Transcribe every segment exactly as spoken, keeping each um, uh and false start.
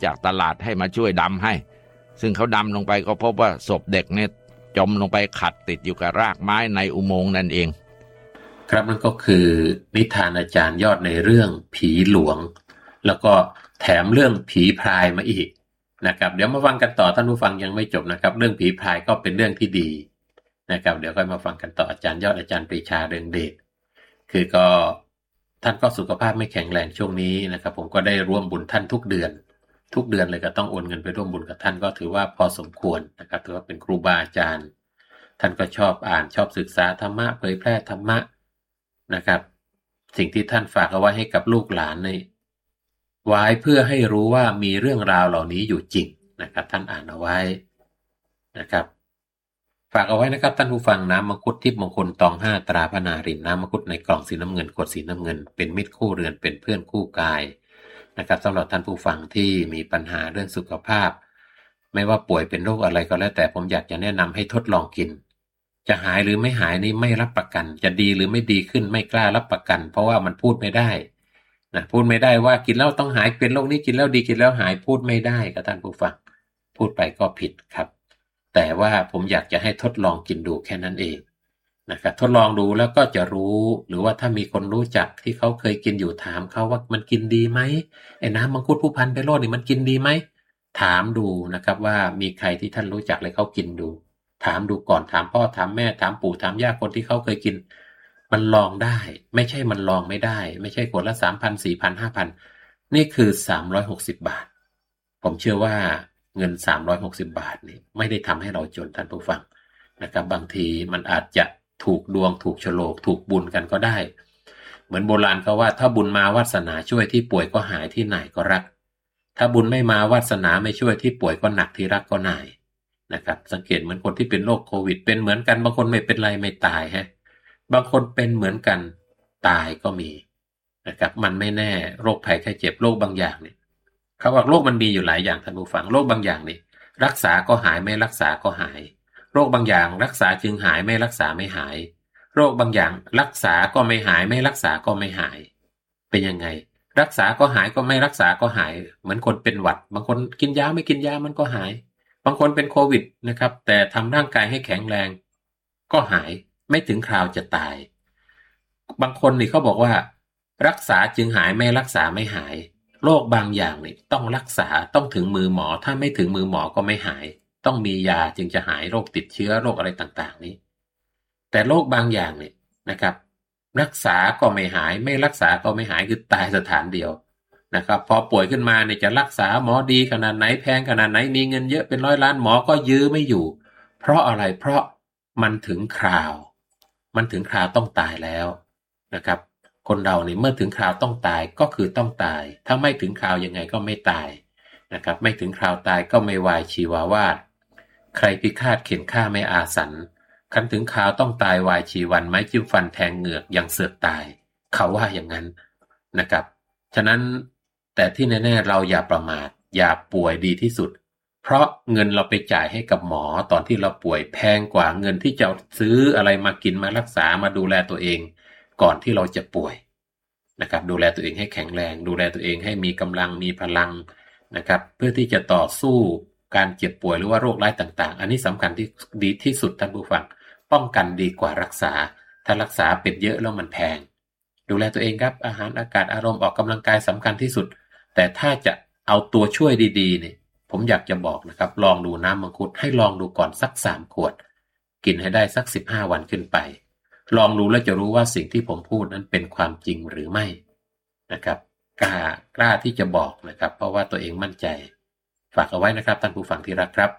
จากตลาดให้มาช่วยดำให้ซึ่งเขาดำลงไปก็พบว่าศพเด็กเนี่ยจมลงไปขัดติดอยู่กับรากไม้ในอุโมงค์นั่นเองครับนั่นก็คือนิทานอาจารย์ยอดในเรื่องผีหลวงแล้วก็แถมเรื่องผีพรายมาอีกนะครับเดี๋ยวมาฟังกันต่อท่านผู้ฟังยังไม่จบนะครับเรื่องผีพรายก็เป็นเรื่องที่ดีนะครับเดี๋ยวค่อยมาฟังกันต่ออาจารย์ยอดอาจารย์ปรีชาเรืองเดชคือก็ท่านก็สุขภาพไม่แข็งแรงช่วงนี้นะครับผมก็ได้ร่วมบุญท่านทุกเดือนทุกเดือนเลยก็ต้องโอนเงินไปร่วมบุญกับท่านก็ถือว่าพอสมควรนะครับถือว่าเป็นครูบาอาจารย์ท่านก็ชอบอ่านชอบศึกษาธรรมะเผยแพร่ธรรมะนะครับสิ่งที่ท่านฝากเอาไว้ให้กับลูกหลานในไว้เพื่อให้รู้ว่ามีเรื่องราวเหล่านี้อยู่จริงนะครับท่านอ่านเอาไว้นะครับฝากเอาไว้นะครับท่านผู้ฟังน้ำมังคุดทิพย์มงคลตองห้าตราพระนารินทร์น้ำมังคุดในกล่องสีน้ำเงินขวดสีน้ำเงินเป็นมิตรคู่เรือนเป็นเพื่อนคู่กายนะครับสำหรับท่านผู้ฟังที่มีปัญหาเรื่องสุขภาพไม่ว่าป่วยเป็นโรคอะไรก็แล้วแต่ผมอยากจะแนะนำให้ทดลองกินจะหายหรือไม่หายนี่ไม่รับประกันจะดีหรือไม่ดีขึ้นไม่กล้ารับประกันเพราะว่ามันพูดไม่ได้นะพูดไม่ได้ว่ากินแล้วต้องหายเป็นโรคนี้กินแล้วดีกินแล้วหายพูดไม่ได้กับท่านผู้ฟังพูดไปก็ผิดครับแต่ว่าผมอยากจะให้ทดลองกินดูแค่นั้นเองนะครับทดลองดูแล้วก็จะรู้หรือว่าถ้ามีคนรู้จักที่เขาเคยกินอยู่ถามเขาว่ามันกินดีไหมไอ้น้ำมังคุดผู้พันไปโรจน์นี่มันกินดีไหมถามดูนะครับว่ามีใครที่ท่านรู้จักเลยเขากินดูถามดูก่อนถามพ่อถามแม่ถามปู่ถามย่าคนที่เขาเคยกินมันลองได้ไม่ใช่มันลองไม่ได้ไม่ใช่ขวดละ สามพัน สี่พัน ห้าพัน นี่คือสามร้อยหกสิบบาทผมเชื่อว่าเงินสามร้อยหกสิบบาทนี่ไม่ได้ทำให้เราจนท่านผู้ฟังนะครับบางทีมันอาจจะถูกดวงถูกโฉลกถูกบุญกันก็ได้เหมือนโบราณเขาว่าถ้าบุญมาวาสนาช่วยที่ป่วยก็หายที่ไหนก็รักถ้าบุญไม่มาวาสนาไม่ช่วยที่ป่วยก็หนักที่รักก็หน่ายนะครับสังเกตเหมือนคนที่เป็นโรคโควิดเป็นเหมือนกันบางคนไม่เป็นไรไม่ตายฮะบางคนเป็นเหมือนกันตายก็มีนะครับมันไม่แน่โรคภัยไข้เจ็บโรคบางอย่างเนี่ยเขาบอกโรคมันมีอยู่หลายอย่างท่านผู้ฟังโรคบางอย่างนี่รักษาก็หายไม่รักษาก็หายโรคบางอย่างรักษาจึงหายไม่รักษาไม่หายโรคบางอย่างรักษาก็ไม่หายไม่รักษาก็ไม่หายเป็นยังไงรักษาก็หายก็ไม่รักษาก็หายเหมือนคนเป็นหวัดบางคนกินยาไม่กินยามันก็หายบางคนเป็นโควิดนะครับแต่ทำร่างกายให้แข็งแรงก็หายไม่ถึงคราวจะตายบางคนนี่เขาบอกว่ารักษาจึงหายไม่รักษาไม่หายโรคบางอย่างนี่ต้องรักษาต้องถึงมือหมอถ้าไม่ถึงมือหมอก็ไม่หายต้องมียาจึงจะหายโรคติดเชื้อโรคอะไรต่างๆนี้แต่โรคบางอย่างเนี่ยนะครับรักษาก็ไม่หายไม่รักษาก็ไม่หายคือตายสถานเดียวนะครับพอป่วยขึ้นมาเนี่ยจะรักษาหมอดีขนาดไหนแพงขนาดไหนมีเงินเยอะเป็นร้อยล้านหมอก็ยื้อไม่อยู่เพราะอะไรเพราะมันถึงคราวมันถึงคราวต้องตายแล้วนะครับคนเราเนี่ยเมื่อถึงคราวต้องตายก็คือต้องตายถ้าไม่ถึงคราวยังไงก็ไม่ตายนะครับไม่ถึงคราวตายก็ไม่วายชีวาวาทใครพิฆาตเข็นฆ่าไม่อาสันคันถึงคราวต้องตายวายชีวันไม้จิ้มฟันแทงเหงือกยังเสือกตายเขาว่าอย่างนั้นนะครับฉะนั้นแต่ที่แน่ๆเราอย่าประมาทอย่าป่วยดีที่สุดเพราะเงินเราไปจ่ายให้กับหมอตอนที่เราป่วยแพงกว่าเงินที่จะซื้ออะไรมากินมารักษามาดูแลตัวเองก่อนที่เราจะป่วยนะครับดูแลตัวเองให้แข็งแรงดูแลตัวเองให้มีกำลังมีพลังนะครับเพื่อที่จะต่อสู้การเจ็บป่วยหรือว่าโรคร้ายต่างๆอันนี้สำคัญที่ดีที่สุดท่านผู้ฟังป้องกันดีกว่ารักษาถ้ารักษาเป็นเยอะแล้วมันแพงดูแลตัวเองครับอาหารอากาศอารมณ์ออกกำลังกายสำคัญที่สุดแต่ถ้าจะเอาตัวช่วยดีๆเนี่ยผมอยากจะบอกนะครับลองดูน้ำมังคุดให้ลองดูก่อนสักสามขวดกินให้ได้สักสิบห้าวันขึ้นไปลองดูแล้วจะรู้ว่าสิ่งที่ผมพูดนั้นเป็นความจริงหรือไม่นะครับกล้ากล้าที่จะบอกนะครับเพราะว่าตัวเองมั่นใจฝากเอาไว้นะครับท่านผู้ฟังที่รักครับ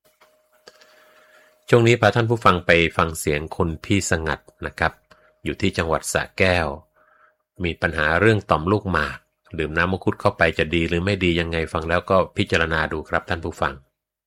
ช่วงนี้พาท่านผู้ฟังไปฟังเสียงคนพี่สงัดนะครับอยู่ที่จังหวัดสระแก้วมีปัญหาเรื่องต่อมลูกหมากดื่มน้ำมังคุดเข้าไปจะดีหรือไม่ดียังไงฟังแล้วก็พิจารณาดูครับท่านผู้ฟัง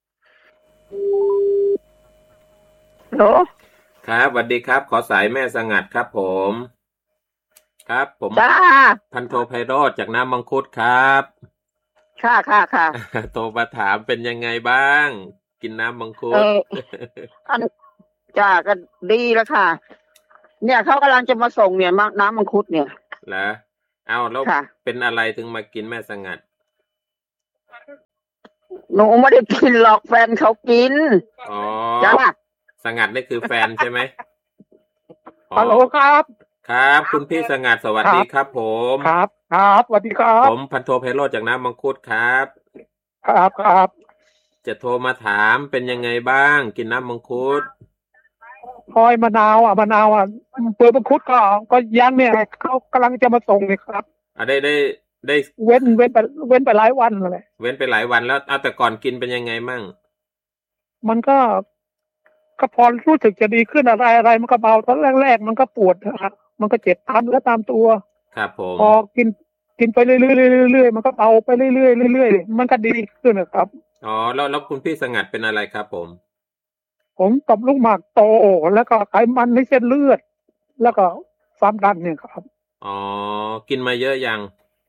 ฮัลโหลครับสวัสดีครับขอสายแม่สงัดครับผมครับผมพันโทไพโรจน์จากน้ำมังคุดครับค่ะค่ะค่ะโทรมาถามเป็นยังไงบ้างกินน้ำมังคุดอันจ้าก็ดีแล้วค่ะเนี่ยเขากำลังจะมาส่งเนี่ยน้ำมังคุดเนี่ยเหรอเอาแล้วเป็นอะไรถึงมากินแม่สงัดหนูไม่ได้กินหรอกแฟนเขากินอ๋อจ้าสงัดนี่คือแฟนใช่ไหมฮัลโหลครับครับ คุณพี่สงัดสวัสดีครับผมครับครับสวัสดีครับผมพันโทไพโรจน์จากน้ำมังคุดครับครับครับจะโทรมาถามเป็นยังไงบ้างกินน้ำมังคุดพลอยมะนาวอ่ะมะนาวอ่ะเปลือกมังคุดก็ก็ยังเนี่ยเขากำลังจะมาส่งเลยครับอ่ะได้ได้ได้เว้นเว้นไปเว้นไปหลายวันเลยเว้นไปหลายวันแล้วเอาแต่ก่อนกินเป็นยังไงมั่งมันก็ก็พอรู้สึกจะดีขึ้นอะไรอะไรมันก็เบาตอนแรกๆมันก็ปวดอ่ะมันก็เจ็บตามแล้วตามตัวครับผมพอกินกินไปเรื่อยๆเรื่อยๆมันก็เบาไปเรื่อยๆเรื่อยๆมันก็ดีขึ้นนะครับอ๋อแล้วแล้วคุณพี่สงัดเป็นอะไรครับผมผมกับลูกหมากโตแล้วก็ไขมันในเส้นเลือดแล้วก็ความดันเนี่ยครับอ๋อกินมาเยอะยัง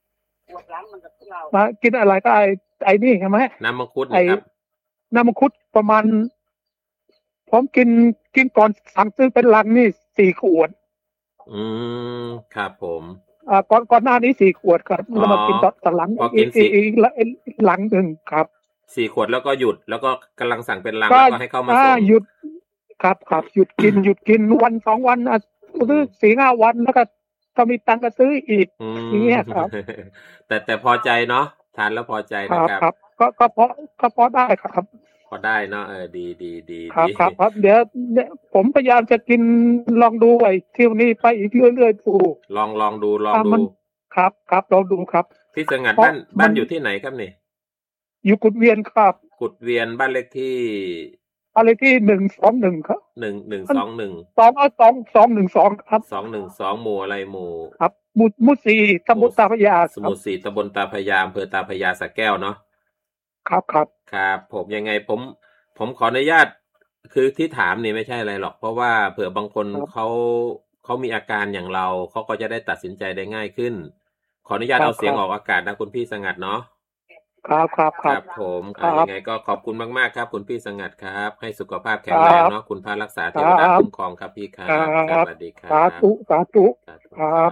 มากินอะไรก็ไอ้ไอ้นี่ใช่ไหมน้ำมังคุดนะครับน้ำมังคุดประมาณผมกินกินก่อนสั่งซื้อเป็นลังนี่สี่ขวดอืมครับผมอ่าก่อนก่อนหน้านี้สี่ขวดครับแล้วมากินต่อต่อหลังอีกอีกหลังหนึ่งครับสี่ขวดแล้วก็หยุดแล้วก็กำลังสั่งเป็นลังแล้วก็ให้เข้ามาส่งหยุดครับครับหยุดกินหยุดกินวันสองวันอ่ะซื้อสี่ห้าวันแล้วก็ก็มีตังค์ก็ซื้ออีกอย่างเงี้ยครับแต่แต่พอใจเนาะทานแล้วพอใจนะครับครับก็ก็พอก็พอได้ครับพอได้เนาะเออดีดีดีครับครับครับเดี๋ยวเนี่ยผมพยายามจะกินลองดูไอ้เที่ยวนี้ไปอีกเรื่อยๆดูลองลองดูลองดูครับครับลองดูครับพี่สงัดบ้านบ้านอยู่ที่ไหนครับนี่อยู่กุดเวียนครับกุดเวียนบ้านเลขที่บ้านเลขที่หนึ่งสองหนึ่งครับหนึ่งหนึ่งสองหนึ่งสองเอาสองสองหนึ่งสองครับสองหนึ่งสองหมู่อะไรหมู่ครับหมู่หมู่สี่ตำบลตาพระยาสมุทรสี่ตำบลตาพระยาอำเภอตาพระยาสระแก้วเนาะครับครับครับผมยังไงผมผมขออนุญาตคือที่ถามนี่ไม่ใช่อะไรหรอกเพราะว่าเผื่อบางคนเขาเขามีอาการอย่างเราเขาก็จะได้ตัดสินใจได้ง่ายขึ้นขออนุญาตเอาเสียงออกอากาศนะคุณพี่สงัดเนาะครับครับครับผมยังไงก็ขอบคุณมากๆครับคุณพี่สงัดครับให้สุขภาพแข็งแรงเนาะคุณพระรักษาเทวดาคุ้มครองครับพี่ครับสวัสดีครับสาธุสาธุครับ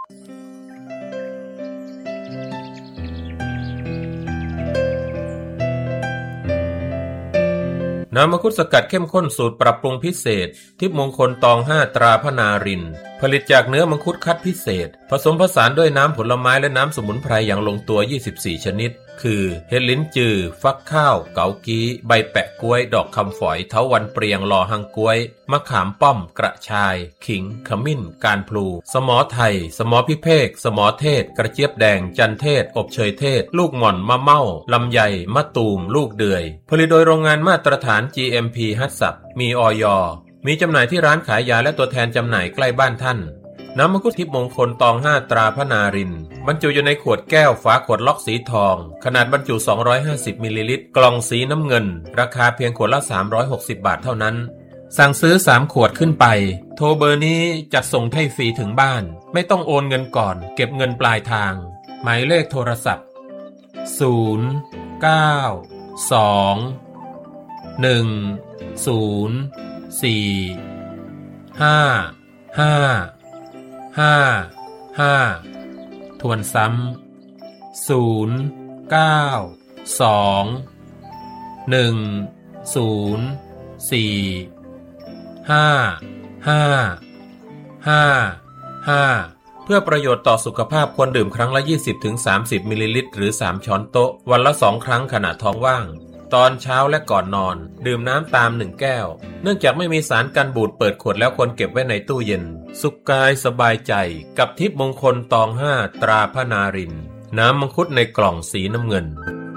น้ำมังคุดสกัดเข้มข้นสูตรปรับปรุงพิเศษทิพย์มงคลตองห้าตราพนารินผลิตจากเนื้อมังคุดคัดพิเศษผสมผสานด้วยน้ำผลไม้และน้ำสมุนไพรอย่างลงตัวยี่สิบสี่ชนิดคือเห็ดลิ้นจือฟักข้าวเกากี้ใบแปะกล้วยดอกคำฝอยเถาวัลย์เปรียงลอหังกล้วยมะขามป้อมกระชายขิงขมิ้นการพลูสมอไทยสมอพิเภกสมอเทศกระเจี๊ยบแดงจันเทศอบเชยเทศลูกหม่อนมะเม่าลำไยมะตูมลูกเดือยผลิตโดยโรงงานมาตรฐาน จี เอ็ม พี ฮัตสับมีอย.มีจำหน่ายที่ร้านขายยาและตัวแทนจำหน่ายใกล้บ้านท่านน้ำมังคุดทิพย์มงคลตองห้าตราพนารินบรรจุอยู่ในขวดแก้วฝาขวดล็อกสีทองขนาดบรรจุสองร้อยห้าสิบมิลลิลิตรกล่องสีน้ำเงินราคาเพียงขวดละสามร้อยหกสิบบาทเท่านั้นสั่งซื้อสามขวดขึ้นไปโทรเบอร์นี้จัดส่งให้ฟรีถึงบ้านไม่ต้องโอนเงินก่อนเก็บเงินปลายทางหมายเลขโทรศัพท์ศูนย์ เก้า สอง หนึ่ง ศูนย์ สี่ ห้า ห้าห้า ห้าทวนซ้ำศูนย์ เก้า สอง หนึ่ง ศูนย์ สี่ ห้า ห้า ห้า ห้าเพื่อประโยชน์ต่อสุขภาพควรดื่มครั้งละ ยี่สิบถึงสามสิบ มิลลิลิตรหรือสามช้อนโต๊ะวันละสองครั้งขณะท้องว่างตอนเช้าและก่อนนอนดื่มน้ำตามหนึ่งแก้วเนื่องจากไม่มีสารกันบูดเปิดขวดแล้วควรเก็บไว้ในตู้เย็นสุขกายสบายใจกับทิพย์มงคลตองห้าตราพนารินน้ำมังคุดในกล่องสีน้ำเงิน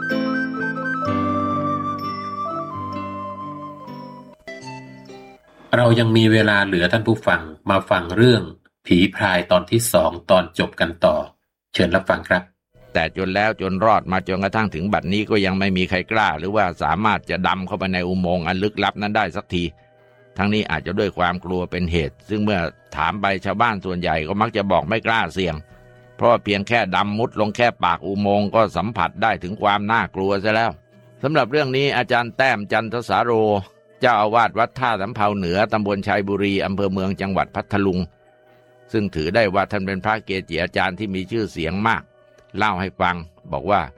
เรายังมีเวลาเหลือท่านผู้ฟังมาฟังเรื่องผีพรายตอนที่สองตอนจบกันต่อเชิญรับฟังครับแต่จนแล้วจนรอดมาจนกระทั่งถึงบัดนี้ก็ยังไม่มีใครกล้าหรือว่าสามารถจะดำเข้าไปในอุโมงค์อันลึกลับนั้นได้สักทีทั้งนี้อาจจะด้วยความกลัวเป็นเหตุซึ่งเมื่อถามไปชาวบ้านส่วนใหญ่ก็มักจะบอกไม่กล้าเสี่ยงเพราะเพียงแค่ดำมุดลงแค่ปากอุโมงค์ก็สัมผัสได้ถึงความน่ากลัวซะแล้วสำหรับเรื่องนี้อาจารย์แต้มจันทสาโรเจ้าอาวาสวัดท่าสำเภาเหนือตำบลชัยบุรีอำเภอเมืองจังหวัดพัทลุงซึ่งถือได้ว่าท่านเป็นพระเกจิอาจารย์ที่มีชื่อเสียงมากเล่าให้ฟังบอกว่า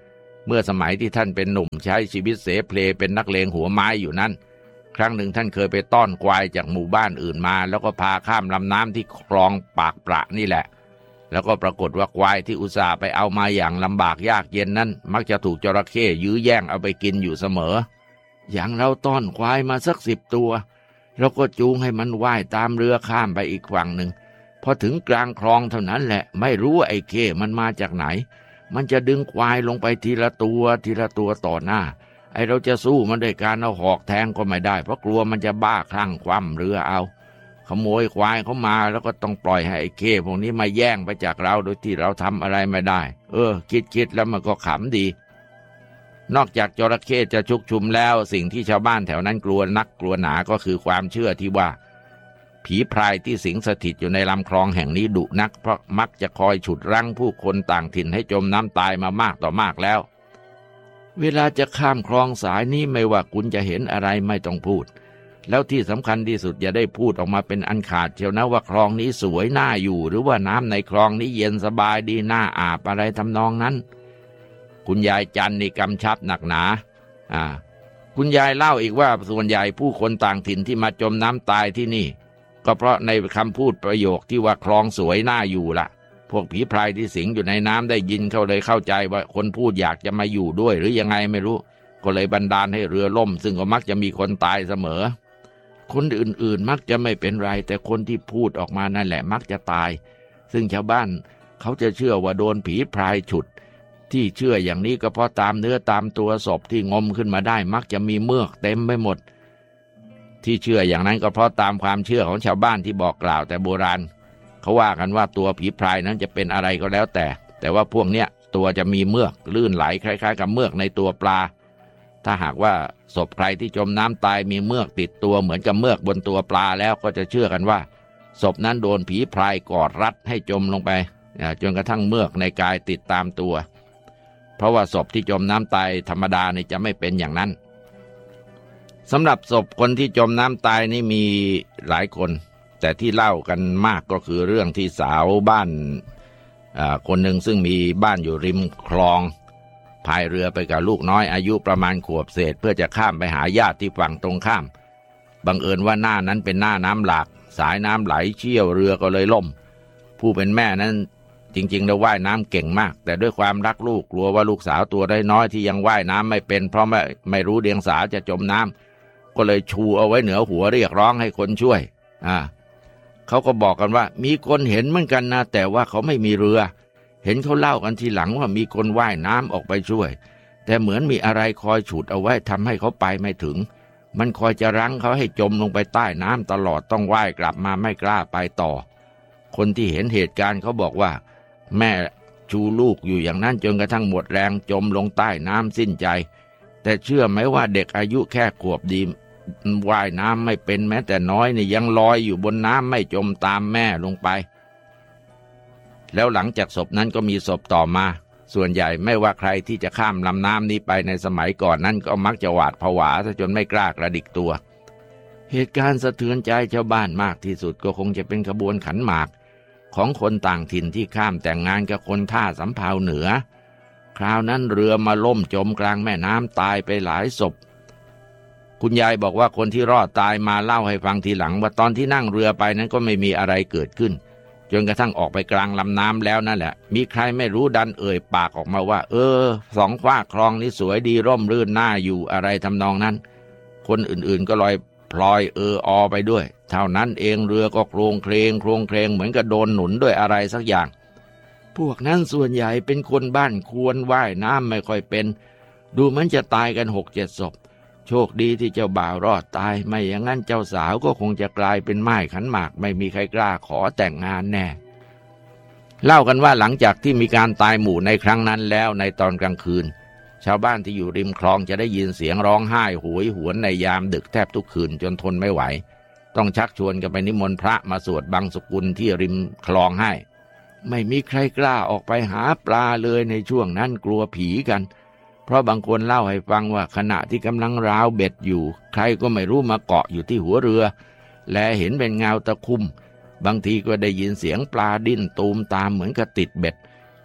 เมื่อสมัยที่ท่านเป็นหนุ่มใช้ชีวิตเสเพลเป็นนักเลงหัวไม้อยู่นั้นครั้งหนึ่งท่านเคยไปต้อนควายจากหมู่บ้านอื่นมาแล้วก็พาข้ามลำน้ำที่คลองปากประนี่แหละแล้วก็ปรากฏว่าควายที่อุตส่าห์ไปเอามาอย่างลำบากยากเย็นนั้นมักจะถูกจระเข้ยื้อแย่งเอาไปกินอยู่เสมออย่างเราต้อนควายมาสักสิบตัวแล้วก็จูงให้มันว่ายตามเรือข้ามไปอีกฝั่งหนึ่งพอถึงกลางคลองเท่านั้นแหละไม่รู้ว่าไอ้เข้มันมาจากไหนมันจะดึงควายลงไปทีละตัวทีละตัวต่อหน้าไอ้เราจะสู้มันด้วยการเอาหอกแทงก็ไม่ได้เพราะกลัวมันจะบ้าคลั่งคว่ำเรือเอาขโมยควายเขามาแล้วก็ต้องปล่อยให้ไอ้เข้พวกนี้มาแย่งไปจากเราโดยที่เราทำอะไรไม่ได้เออคิดๆแล้วมันก็ขำดีนอกจากจระเข้จะชุกชุมแล้วสิ่งที่ชาวบ้านแถวนั้นกลัวนักกลัวหนาก็คือความเชื่อที่ว่าผีพรายที่สิงสถิตอยู่ในลำคลองแห่งนี้ดุนักเพราะมักจะคอยฉุดรั้งผู้คนต่างถิ่นให้จมน้ำตายมามากต่อมากแล้วเวลาจะข้ามคลองสายนี้ไม่ว่าคุณจะเห็นอะไรไม่ต้องพูดแล้วที่สำคัญที่สุดอย่าได้พูดออกมาเป็นอันขาดเชียวนะว่าคลองนี้สวยน่าอยู่หรือว่าน้ำในคลองนี้เย็นสบายดีน่าอาบอะไรทำนองนั้นคุณยายจันนี่กำชับหนักหนาอ่าคุณยายเล่าอีกว่าส่วนใหญ่ผู้คนต่างถิ่นที่มาจมน้ำตายที่นี่ก็เพราะในคำพูดประโยคที่ว่าคลองสวยน่าอยู่ละพวกผีพรายที่สิงอยู่ในน้ำได้ยินเขาเลยเข้าใจว่าคนพูดอยากจะมาอยู่ด้วยหรือยังไงไม่รู้ก็เลยบันดาลให้เรือล่มซึ่งก็มักจะมีคนตายเสมอคนอื่นๆมักจะไม่เป็นไรแต่คนที่พูดออกมานั่นแหละมักจะตายซึ่งชาวบ้านเขาจะเชื่อว่าโดนผีพรายฉุดที่เชื่ออย่างนี้ก็เพราะตามเนื้อตามตัวศพที่งมขึ้นมาได้มักจะมีเมือกเต็มไปหมดที่เชื่ออย่างนั้นก็เพราะตามความเชื่อของชาวบ้านที่บอกกล่าวแต่โบราณเขาว่ากันว่าตัวผีพรายนั้นจะเป็นอะไรก็แล้วแต่แต่ว่าพวกเนี้ยตัวจะมีเมือกลื่นไหลคล้ายๆกับเมือกในตัวปลาถ้าหากว่าศพใครที่จมน้ำตายมีเมือกติดตัวเหมือนกับเมือกบนตัวปลาแล้วก็จะเชื่อกันว่าศพนั้นโดนผีพรายกอดรัดให้จมลงไปจนกระทั่งเมือกในกายติดตามตัวเพราะว่าศพที่จมน้ำตายธรรมดานี่จะไม่เป็นอย่างนั้นสำหรับศพคนที่จมน้ำตายนี่มีหลายคนแต่ที่เล่ากันมากก็คือเรื่องที่สาวบ้านคนหนึ่งซึ่งมีบ้านอยู่ริมคลองพายเรือไปกับลูกน้อยอายุประมาณขวบเศษเพื่อจะข้ามไปหาญาติที่ฝั่งตรงข้ามบังเอิญว่าหน้านั้นเป็นหน้าน้ำหลากสายน้ำไหลเชี่ยวเรือก็เลยล่มผู้เป็นแม่นั้นจริงๆแล้วว่ายน้ำเก่งมากแต่ด้วยความรักลูกกลัวว่าลูกสาวตัวน้อยที่ยังว่ายน้ำไม่เป็นเพราะไม่ไม่รู้เดียงสาจะจมน้ำก็เลยชูเอาไว้เหนือหัวเรียกร้องให้คนช่วยอ่าเขาก็บอกกันว่ามีคนเห็นเหมือนกันนะแต่ว่าเขาไม่มีเรือเห็นเขาเล่ากันทีหลังว่ามีคนว่ายน้ำออกไปช่วยแต่เหมือนมีอะไรคอยฉุดเอาไว้ทำให้เขาไปไม่ถึงมันคอยจะรั้งเขาให้จมลงไปใต้น้ำตลอดต้องว่ายกลับมาไม่กล้าไปต่อคนที่เห็นเหตุการณ์เขาบอกว่าแม่ชูลูกอยู่อย่างนั้นจนกระทั่งหมดแรงจมลงใต้น้ำสิ้นใจแต่เชื่อไหมว่าเด็กอายุแค่ขวบดีว่ายน้ำไม่เป็นแม้แต่น้อยนี่ยังลอยอยู่บนน้ำไม่จมตามแม่ลงไปแล้วหลังจากศพนั้นก็มีศพต่อมาส่วนใหญ่ไม่ว่าใครที่จะข้ามลำน้ำนี้ไปในสมัยก่อนนั้นก็มักจะหวาดผวาซะจนไม่กล้ากระดิกตัวเหตุการณ์สะเทือนใจชาวบ้านมากที่สุดก็คงจะเป็นขบวนขันหมากของคนต่างถิ่นที่ข้ามแต่งงานกับคนท่าสำเภาเหนือคราวนั้นเรือมาล่มจมกลางแม่น้ำตายไปหลายศพคุณยายบอกว่าคนที่รอดตายมาเล่าให้ฟังทีหลังว่าตอนที่นั่งเรือไปนั้นก็ไม่มีอะไรเกิดขึ้นจนกระทั่งออกไปกลางลำน้ำแล้วนั่นแหละมีใครไม่รู้ดันเอ่ยปากออกมาว่าเออสองฝ้าคลองนี้สวยดีร่มรื่นน่าอยู่อะไรทำนองนั้นคนอื่นๆก็ลอยพลอยเอออไปด้วยเท่านั้นเองเรือก็โครงเครงโครงเครงเหมือนกับโดนหนุนด้วยอะไรสักอย่างพวกนั้นส่วนใหญ่เป็นคนบ้านควรว่ายน้ำไม่ค่อยเป็นดูเหมือนจะตายกันหกเจ็ดศพโชคดีที่เจ้าบ่าวรอดตายไม่อย่างนั้นเจ้าสาวก็คงจะกลายเป็นม่ายขันหมากไม่มีใครกล้าขอแต่งงานแน่เล่ากันว่าหลังจากที่มีการตายหมู่ในครั้งนั้นแล้วในตอนกลางคืนชาวบ้านที่อยู่ริมคลองจะได้ยินเสียงร้องไห้โหยหวนในยามดึกแทบทุกคืนจนทนไม่ไหวต้องชักชวนกันไปนิมนต์พระมาสวดบังสุกุลที่ริมคลองให้ไม่มีใครกล้าออกไปหาปลาเลยในช่วงนั้นกลัวผีกันเพราะบางคนเล่าให้ฟังว่าขณะที่กำลังราวเบ็ดอยู่ใครก็ไม่รู้มาเกาะอยู่ที่หัวเรือและเห็นเป็นเงาตะคุ่มบางทีก็ได้ยินเสียงปลาดิ้นตูมตามเหมือนกับติดเบ็ดแ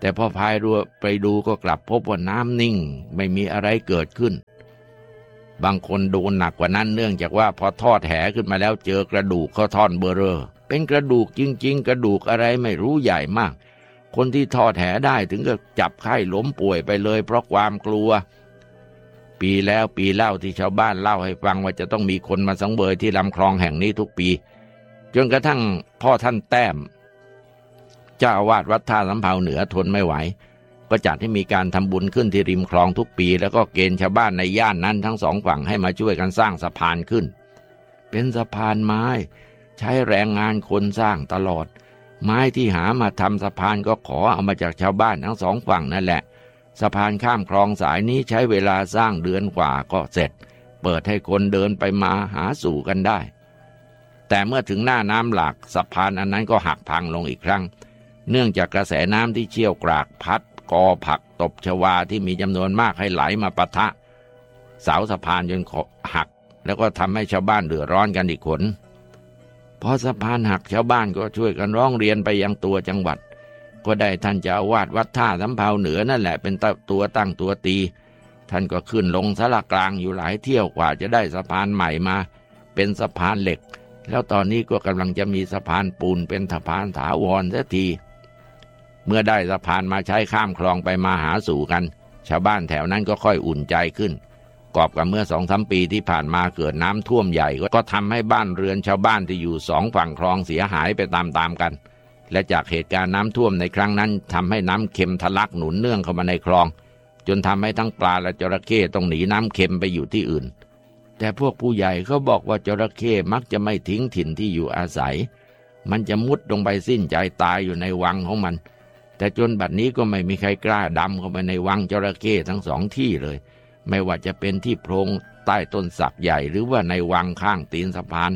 แต่พอพายเรือไปดูก็กลับพบว่าน้ำนิ่งไม่มีอะไรเกิดขึ้นบางคนโดนหนักกว่านั้นเนื่องจากว่าพอทอดแหขึ้นมาแล้วเจอกระดูกเขาท่อนเบอเรอเป็นกระดูกจริงๆกระดูกอะไรไม่รู้ใหญ่มากคนที่ทอดแหได้ถึงกับจับไข้ล้มป่วยไปเลยเพราะความกลัวปีแล้วปีเล่าที่ชาวบ้านเล่าให้ฟังว่าจะต้องมีคนมาสังเวยที่ลำคลองแห่งนี้ทุกปีจนกระทั่งพ่อท่านแต้มเจ้าอาวาสวัดท่าสำเภาเหนือทนไม่ไหวก็จัดให้มีการทำบุญขึ้นที่ริมคลองทุกปีแล้วก็เกณฑ์ชาวบ้านในย่านนั้นทั้งสองฝั่งให้มาช่วยกันสร้างสะพานขึ้นเป็นสะพานไม้ใช้แรงงานคนสร้างตลอดไม้ที่หามาทำสะพานก็ขอเอามาจากชาวบ้านทั้งสองฝั่งนั่นแหละสะพานข้ามคลองสายนี้ใช้เวลาสร้างเดือนกว่าก็เสร็จเปิดให้คนเดินไปมาหาสู่กันได้แต่เมื่อถึงหน้าน้ำหลากสะพานอันนั้นก็หักพังลงอีกครั้งเนื่องจากกระแสน้ำที่เชี่ยวกรากพัดกอผักตบชวาที่มีจำนวนมากให้ไหลมาปะทะเสาสะพานจนหักแล้วก็ทำให้ชาวบ้านเดือดร้อนกันอีกคนพอสะพานหักชาวบ้านก็ช่วยกันร้องเรียนไปยังตัวจังหวัดก็ได้ท่านเจ้าอาวาสวัดท่าสำเภาเหนือนั่นแหละเป็นตัวตั้งตัวตีท่านก็ขึ้นลงศาลากลางอยู่หลายเที่ยวกว่าจะได้สะพานใหม่มาเป็นสะพานเหล็กแล้วตอนนี้ก็กำลังจะมีสะพานปูนเป็นสะพานถาวรเสียทีเมื่อได้สะพานมาใช้ข้ามคลองไปมาหาสู่กันชาวบ้านแถวนั้นก็ค่อยอุ่นใจขึ้นกอบกับเมื่อสองสามปีที่ผ่านมาเกิดน้ำท่วมใหญ่ก็ทำให้บ้านเรือนชาวบ้านที่อยู่สองฝั่งคลองเสียหายไปตามๆกันและจากเหตุการณ์น้ำท่วมในครั้งนั้นทำให้น้ำเค็มทะลักหนุนเนื่องเข้ามาในคลองจนทำให้ทั้งปลาและจระเข้ต้องหนีน้ำเค็มไปอยู่ที่อื่นแต่พวกผู้ใหญ่เขาบอกว่าจระเข้มักจะไม่ทิ้งถิ่นที่อยู่อาศัยมันจะมุดลงไปสิ้นใจตายอยู่ในวังของมันแต่จนบัดนี้ก็ไม่มีใครกล้าดำเข้าไปในวังจระเข้ทั้งสองที่เลยไม่ว่าจะเป็นที่โพรงใต้ต้นสักใหญ่หรือว่าในวังข้างตีนสะพาน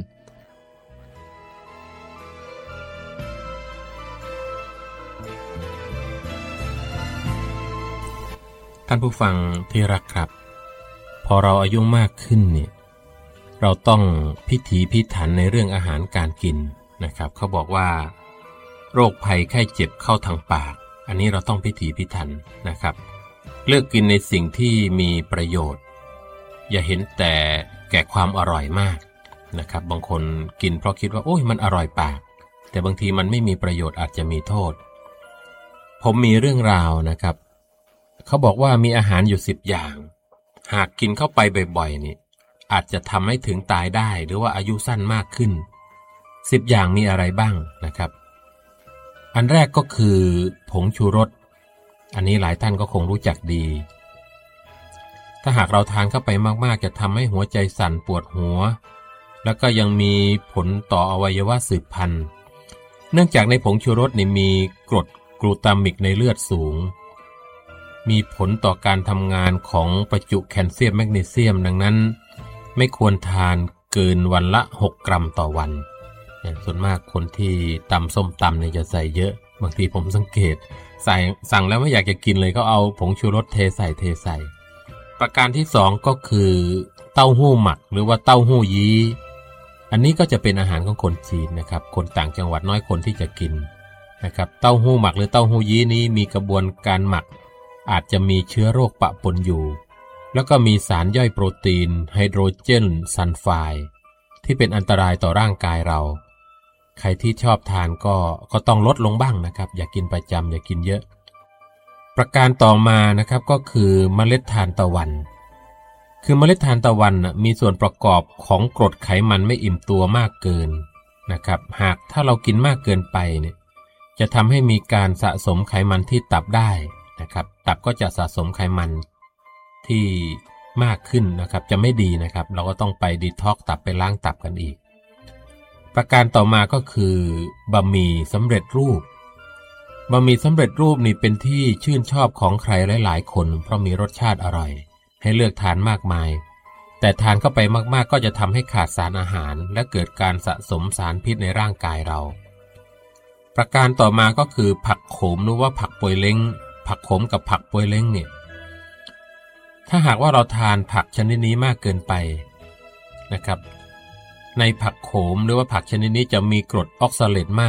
ท่านผู้ฟังที่รักครับพอเราอายุมากขึ้นเนี่ยเราต้องพิถีพิถันในเรื่องอาหารการกินนะครับเขาบอกว่าโรคภัยไข้เจ็บเข้าทางปากอันนี้เราต้องพิถีพิถันนะครับเลือกกินในสิ่งที่มีประโยชน์อย่าเห็นแต่แก่ความอร่อยมากนะครับบางคนกินเพราะคิดว่าโอ้ยมันอร่อยปากแต่บางทีมันไม่มีประโยชน์อาจจะมีโทษผมมีเรื่องราวนะครับเขาบอกว่ามีอาหารอยู่สิบอย่างหากกินเข้าไปบ่อยๆนี่อาจจะทำให้ถึงตายได้หรือว่าอายุสั้นมากขึ้นสิบอย่างมีอะไรบ้างนะครับอันแรกก็คือผงชูรสอันนี้หลายท่านก็คงรู้จักดีถ้าหากเราทานเข้าไปมากๆจะทำให้หัวใจสั่นปวดหัวแล้วก็ยังมีผลต่ออวัยวะสืบพันธุ์เนื่องจากในผงชูรสนี่มีกรดกลูตามิกในเลือดสูงมีผลต่อการทำงานของประจุแคลเซียมแมกนีเซียมดังนั้นไม่ควรทานเกินวันละหกกรัมต่อวันส่วนมากคนที่ตำส้มตำเนี่ยจะใส่เยอะบางทีผมสังเกตใส่สั่งแล้วไม่อยากจะกินเลยก็เอาผงชูรสเทใส่เทใส่ประการที่สองก็คือเต้าหู้หมักหรือว่าเต้าหู้ยี้อันนี้ก็จะเป็นอาหารของคนจีนนะครับคนต่างจังหวัดน้อยคนที่จะกินนะครับเต้าหู้หมักหรือเต้าหู้ยี้นี้มีกระบวนการหมักอาจจะมีเชื้อโรคปะปนอยู่แล้วก็มีสารย่อยโปรตีนไฮโดรเจนซัลไฟด์ที่เป็นอันตรายต่อร่างกายเราใครที่ชอบทานก็ก็ต้องลดลงบ้างนะครับอย่ากินประจำอย่ากินเยอะประการต่อมานะครับก็คือเมล็ดทานตะวันคือเมล็ดทานตะวันมีส่วนประกอบของกรดไขมันไม่อิ่มตัวมากเกินนะครับหากถ้าเรากินมากเกินไปเนี่ยจะทำให้มีการสะสมไขมันที่ตับได้นะครับตับก็จะสะสมไขมันที่มากขึ้นนะครับจะไม่ดีนะครับเราก็ต้องไปดีท็อกซ์ตับไปล้างตับกันอีกประการต่อมาก็คือบะหมี่สำเร็จรูปบะหมี่สำเร็จรูปนี่เป็นที่ชื่นชอบของใครหลายๆคนเพราะมีรสชาติอร่อยให้เลือกทานมากมายแต่ทานเข้าไปมากๆก็จะทำให้ขาดสารอาหารและเกิดการสะสมสารพิษในร่างกายเราประการต่อมาก็คือผักโขมหรือว่าผักปวยเล้งผักโขมกับผักปวยเล้งเนี่ยถ้าหากว่าเราทานผักชนิดนี้มากเกินไปนะครับในผักโขมหรือว่าผักชนิดนี้จะมีกรดออกซาเลตมาก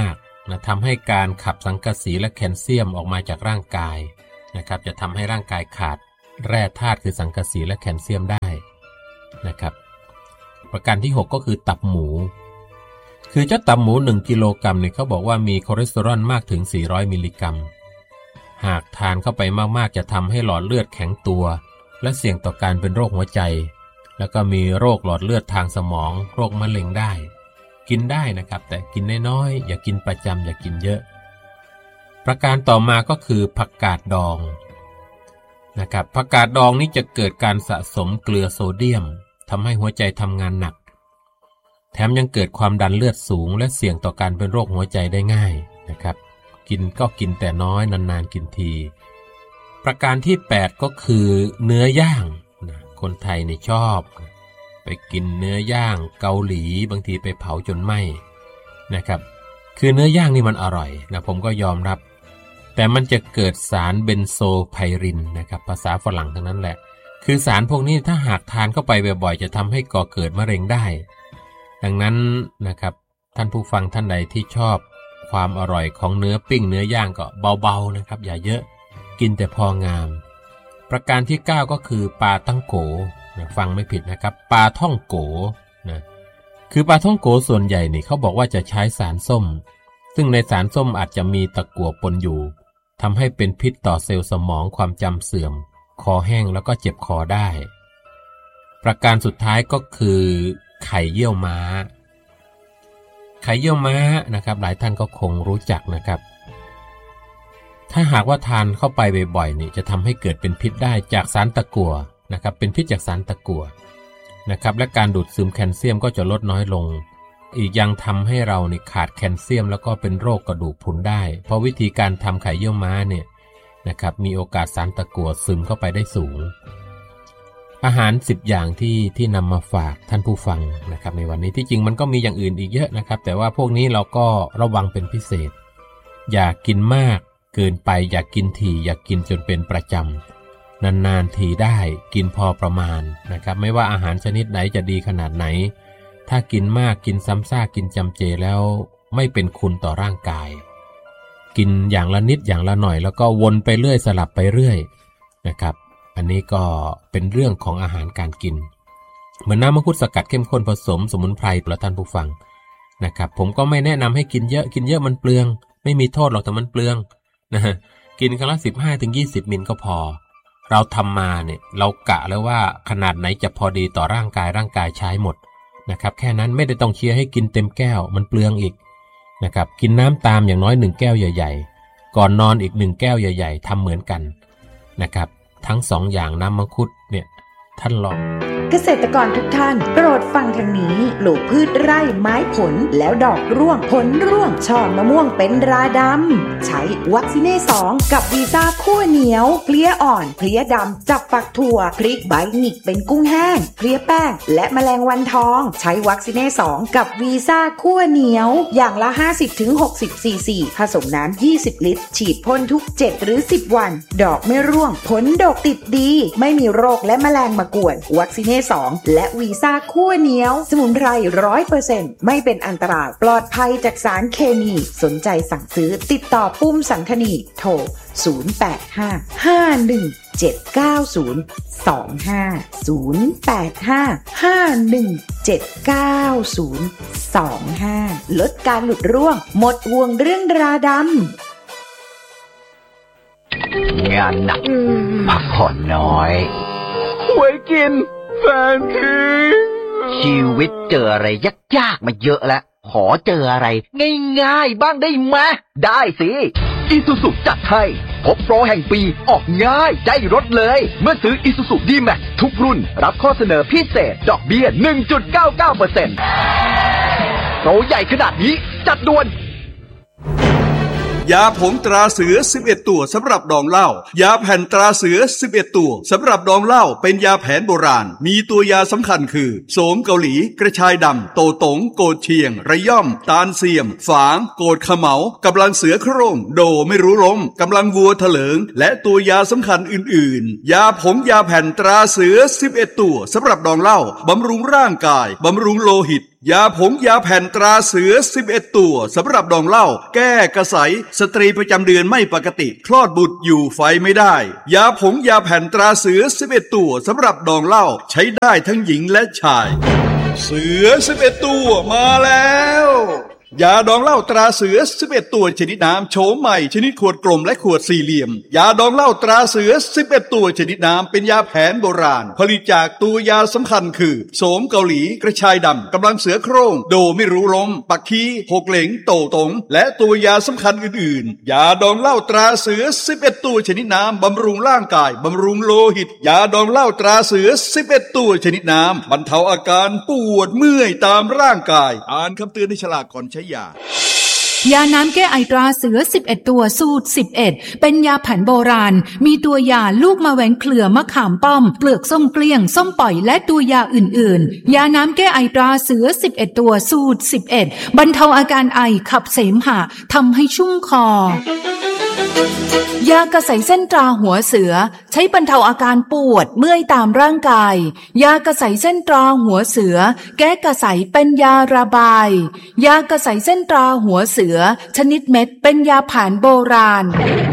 นะทำให้การขับสังกะสีและแคลเซียมออกมาจากร่างกายนะครับจะทำให้ร่างกายขาดแร่ธาตุคือสังกะสีและแคลเซียมได้นะครับประการที่หกก็คือตับหมูคือเจ้าตับหมูหนึ่งกิโลกรัมเนี่ยเขาบอกว่ามีคอเลสเตอรอลมากถึงสี่ร้อยมิลลิกรัมหากทานเข้าไปมากๆจะทำให้หลอดเลือดแข็งตัวและเสี่ยงต่อการเป็นโรคหัวใจแล้วก็มีโรคหลอดเลือดทางสมองโรคมะเร็งได้กินได้นะครับแต่กินน้อยๆอย่ากินประจำอย่ากินเยอะประการต่อมาก็คือผักกาดดองนะครับผักกาดดองนี้จะเกิดการสะสมเกลือโซเดียมทำให้หัวใจทำงานหนักแถมยังเกิดความดันเลือดสูงและเสี่ยงต่อการเป็นโรคหัวใจได้ง่ายนะครับกินก็กินแต่น้อยนานๆกินทีประการที่แปดก็คือเนื้อย่างนะคนไทยนี่ชอบไปกินเนื้อย่างเกาหลีบางทีไปเผาจนไหม้นะครับคือเนื้อย่างนี่มันอร่อยนะผมก็ยอมรับแต่มันจะเกิดสารเบนโซไพรินนะครับภาษาฝรั่งทั้งนั้นแหละคือสารพวกนี้ถ้าหากทานเข้าไปบ่อยๆจะทำให้ก่อเกิดมะเร็งได้ดังนั้นนะครับท่านผู้ฟังท่านใดที่ชอบความอร่อยของเนื้อปิ้งเนื้อย่างก็เบาๆนะครับอย่าเยอะกินแต่พองามประการที่เก้าก็คือปลาตั้งโกนะฟังไม่ผิดนะครับปลาท่องโกนะคือปลาท่องโกส่วนใหญ่นี่เขาบอกว่าจะใช้สารส้มซึ่งในสารส้มอาจจะมีตะกั่วปนอยู่ทำให้เป็นพิษต่อเซลล์สมองความจำเสื่อมคอแห้งแล้วก็เจ็บคอได้ประการสุดท้ายก็คือไข่เยี่ยวม้าไข่เยี่ยวม้านะครับหลายท่านก็คงรู้จักนะครับถ้าหากว่าทานเข้าไปบ่อยๆนี่จะทำให้เกิดเป็นพิษได้จากสารตะกั่วนะครับเป็นพิษจากสารตะกั่วนะครับและการดูดซึมแคลเซียมก็จะลดน้อยลงอีกยังทำให้เรานี่ขาดแคลเซียมแล้วก็เป็นโรคกระดูกพรุนได้เพราะวิธีการทำไข่เยี่ยวม้าเนี่ยนะครับมีโอกาสสารตะกั่วซึมเข้าไปได้สูงอาหารสิบอย่างที่ที่นำมาฝากท่านผู้ฟังนะครับในวันนี้ที่จริงมันก็มีอย่างอื่นอีกเยอะนะครับแต่ว่าพวกนี้เราก็ระวังเป็นพิเศษอย่ากินมากเกินไปอย่ากินถี่อย่ากินจนเป็นประจำนานๆทีได้กินพอประมาณนะครับไม่ว่าอาหารชนิดไหนจะดีขนาดไหนถ้ากินมากกินซ้ำซากกินจำเจแล้วไม่เป็นคุณต่อร่างกายกินอย่างละนิดอย่างละหน่อยแล้วก็วนไปเรื่อยสลับไปเรื่อยนะครับอันนี้ก็เป็นเรื่องของอาหารการกินเหมือนน้ำมังคุดสกัดเข้มข้นผสมสมุนไพรแล้วท่านผู้ฟังนะครับผมก็ไม่แนะนำให้กินเยอะกินเยอะมันเปลืองไม่มีโทษหรอกแต่มันเปลืองนะกินครั้งละ สิบห้าถึงยี่สิบ มิลก็พอเราทำมาเนี่ยเรากะแล้วว่าขนาดไหนจะพอดีต่อร่างกายร่างกายใช้หมดนะครับแค่นั้นไม่ได้ต้องเชียร์ให้กินเต็มแก้วมันเปลืองอีกนะครับกินน้ำตามอย่างน้อยหนึ่งแก้วใหญ่ๆก่อนนอนอีกหนึ่งแก้วใหญ่ๆทำเหมือนกันนะครับทั้งสองอย่างน้ำมังคุดเนี่ยท่านลองเกษตรกรทุกท่านโปรดฟังทางนี้ปลูกพืชไร่ไม้ผลแล้วดอกร่วงผลร่วงช่อมะม่วงเป็นราดำใช้วัคซีเน่สองกับวีซ่าคั่วเหนียวเพลี้ยอ่อนเพลี้ยดำจับฝักถั่วพริกใบหงิกเป็นกุ้งแห้งเพลี้ยแป้งและแมลงวันทองใช้วัคซีเน่สองกับวีซ่าคั่วเหนียวอย่างละ ห้าสิบถึงหกสิบ ซีซีผสมน้ำยี่สิบลิตรฉีดพ่นทุกเจ็ดหรือสิบวันดอกไม่ร่วงผลดกติดดีไม่มีโรคและแมลงมากวนวัคซีเน่สองและวีซ่าคั่วเหนียวสมุนไพร ร้อยเปอร์เซ็นต์ ไม่เป็นอันตรายปลอดภัยจากสารเคมีสนใจสั่งซื้อติดต่อปุ้มสังคณีโทรศูนย์ แปด ห้า ห้า หนึ่ง เจ็ด เก้า ศูนย์ สอง ห้า ศูนย์ แปด ห้า ห้า หนึ่ง เจ็ด เก้า ศูนย์ สอง ห้าลดการหลุดร่วงหมดห่วงเรื่องราดำงานหนักพักผ่อนน้อยหวยกินแฟนทิ้งชีวิตเจออะไรยากๆมาเยอะแล้วขอเจออะไรง่ายๆบ้างได้ไหมได้สิอีซูซุจัดให้พบโปรแห่งปีออกง่ายใจรถเลยเมื่อซื้ออีซูซุ ดี แม็กซ์ ทุกรุ่นรับข้อเสนอพิเศษดอกเบี้ย หนึ่งจุดเก้าเก้าเปอร์เซ็นต์ โปรใหญ่ขนาดนี้จัดด่วนยาผงตราเสือสิบเอ็ดตัวสำหรับดองเหล้ายาแผ่นตราเสือสิบเอ็ดตัวสำหรับดองเหล้าเป็นยาแผนโบราณมีตัวยาสำคัญคือโสมเกาหลีกระชายดำโตตงโกดเชียงระย่อมตาลเสียมฝางโกดขะเหมากำลังเสือโคร่งโดไม่รู้ล้มกำลังวัวเถลิงและตัวยาสำคัญอื่นๆยาผงยาแผ่นตราเสือสิบเอ็ดตัวสำหรับดองเหล้าบำรุงร่างกายบำรุงโลหิตยาผงยาแผ่นตราเสือสิบเอ็ดตัวสำหรับดองเหล้าแก้กระสายสตรีประจำเดือนไม่ปกติคลอดบุตรอยู่ไฟไม่ได้ยาผงยาแผ่นตราเสือสิบเอ็ดตัวสำหรับดองเหล้าใช้ได้ทั้งหญิงและชายเสือสิบเอ็ดตัวมาแล้วยาดองเหล้าตราเสือสิบเอ็ดตัวชนิดน้ำโฉมใหม่ชนิดขวดกลมและขวดสี่เหลี่ยมยาดองเหล้าตราเสือสิบเอ็ดตัวชนิดน้ำเป็นยาแผนโบราณผลิตจากตัวยาสำคัญคือโสมเกาหลีกระชายดำกำลังเสือโคร่งโดไม่รู้ล้มปักคีหกเหลงโตตงและตัวยาสำคัญอื่นๆยาดองเหล้าตราเสือสิบเอ็ดตัวชนิดน้ำบำรุงร่างกายบำรุงโลหิตยาดองเหล้าตราเสือสิบเอ็ดตัวชนิดน้ำบรรเทาอาการปวดเมื่อยตามร่างกายอ่านคำเตือนในฉลากก่อนใช้ยายาน้ำแก้ไอตราเสือสิบเอ็ดตัวสูตรสิบเอ็ดเป็นยาแผนโบราณมีตัวยาลูกมะแวงเครือมะขามป้อมเปลือกส้มเกลี้ยงส้มปล่อยและตัวยาอื่นๆยาน้ำแก้ไอตราเสือสิบเอ็ดตัวสูตรสิบเอ็ดบรรเทาอาการไอขับเสมหะทำให้ชุ่มคอยากระใสเส้นตราหัวเสือใช้บรรเทาอาการปวดเมื่อยตามร่างกายยากระใสเส้นตราหัวเสือแก้กระใสเป็นยาระบายยากระใสเส้นตราหัวเสือชนิดเม็ดเป็นยาแผนโบราณ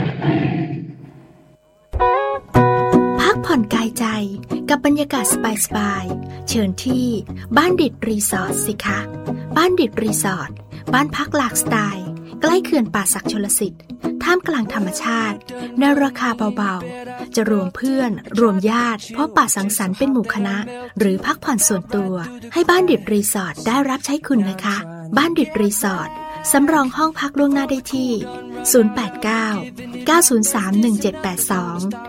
พักผ่อนกายใจกับบรรยากาศสบายๆเชิญที่บ้านดิดรีสอร์ทสิคะบ้านดิดรีสอร์ทบ้านพักหลากสไตล์ใกล้เขื่อนป่าสักชลสิทธิ์ท่ามกลางธรรมชาติในราคาเบาๆจะรวมเพื่อนรวมญาติพบปะสังสรรค์เป็นหมู่คณะหรือพักผ่อนส่วนตัวให้บ้านดิดรีสอร์ทได้รับใช้คุณนะคะบ้านดิดรีสอร์ทสำรองห้องพักล่วงหน้าได้ที่ศูนย์ แปด เก้า เก้า ศูนย์ สาม หนึ่ง เจ็ด แปด สอง